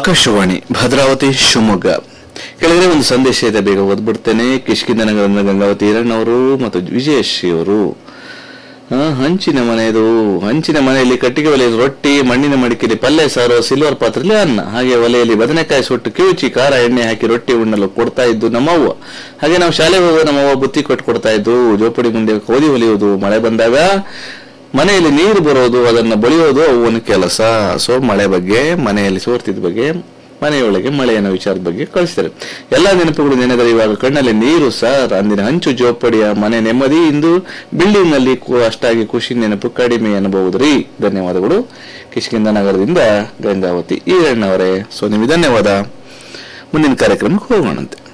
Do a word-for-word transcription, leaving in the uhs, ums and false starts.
ಆಕಾಶವಾಣಿ ಭದ್ರಾವತಿ ಶಿವಮೊಗ್ಗ. ಕೆಳಗಡೆ ಒಂದು ಸಂದೇಶ ಇದೆ, ಬೇಗ ಓದ್ಬಿಡ್ತೇನೆ. ಕಿಷ್ಕಿಂದ ನಗರದ ಗಂಗಾವತಿ ಹಿರಣ್ಣವರು ಮತ್ತು ವಿಜಯಶ್ರೀ ಅವರು. ಹಂಚಿನ ಮನೆಯದು, ಹಂಚಿನ ಮನೆಯಲ್ಲಿ ಕಟ್ಟಿಗೆ ಒಲೆಯಲ್ಲಿ ರೊಟ್ಟಿ, ಮಣ್ಣಿನ ಮಡಿಕೆಯಲ್ಲಿ ಪಲ್ಯ ಸಾರು, ಸಿಲ್ವರ್ ಪಾತ್ರೆಯಲ್ಲಿ ಅನ್ನ, ಹಾಗೆ ಒಲೆಯಲ್ಲಿ ಬದನೆಕಾಯಿ ಸುಟ್ಟು ಕಿವುಚಿ ಖಾರ ಎಣ್ಣೆ ಹಾಕಿ ರೊಟ್ಟಿ ಉಣ್ಣಲು ಕೊಡ್ತಾ ಇದ್ದು ನಮ್ಮವ್ವ. ಹಾಗೆ ನಾವು ಶಾಲೆಗೆ ಹೋಗುವ ನಮ್ಮವ್ವ ಬುತ್ತಿ ಕೊಟ್ಟು ಕೊಡ್ತಾ ಇದ್ದು. ಜೋಪಡಿ ಮುಂದೆ ಕೋದಿ ಹೊಲಿಯುವುದು, ಮಳೆ ಬಂದಾಗ ಮನೆಯಲ್ಲಿ ನೀರು ಬರೋದು, ಅದನ್ನು ಬಳಿಯೋದು ಅವನ ಕೆಲಸ. ಸೊ ಮಳೆ ಬಗ್ಗೆ, ಮನೆಯಲ್ಲಿ ಸೋರ್ತಿದ ಬಗ್ಗೆ, ಮನೆಯೊಳಗೆ ಮಳೆಯ ವಿಚಾರದ ಬಗ್ಗೆ ಕಳಿಸ್ತಾರೆ. ಎಲ್ಲಾ ನೆನಪುಗಳು ನೆನೆದರೆ ಇವಾಗ ಕಣ್ಣಲ್ಲಿ ನೀರು ಸರ್. ಅಂದಿನ ಹಂಚು ಜೋಪಡಿಯ ಮನೆ ನೆಮ್ಮದಿ, ಇಂದು ಬಿಲ್ಡಿಂಗ್ ನಲ್ಲಿ ಅಷ್ಟಾಗಿ ಖುಷಿ ನೆನಪು ಕಡಿಮೆ ಅನ್ನಬಹುದು ರೀ. ಧನ್ಯವಾದಗಳು. ಕಿಷ್ಕಿಂದ ನಗರದಿಂದ ಗಂಗಾವತಿ ಈರಣ್ಣವರೇ. ಸೊ ನಿಮಗೆ ಧನ್ಯವಾದ. ಮುಂದಿನ ಕಾರ್ಯಕ್ರಮಕ್ಕೆ ಹೋಗೋಣಂತೆ.